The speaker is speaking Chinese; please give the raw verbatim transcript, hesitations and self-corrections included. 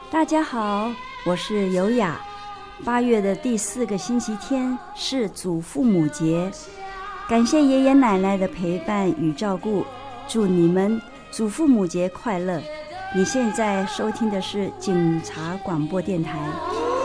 大家好，我是尤雅。八月的第四个星期天是祖父母节，感谢爷爷奶奶的陪伴与照顾，祝你们祖父母节快乐。你现在收听的是警察广播电台。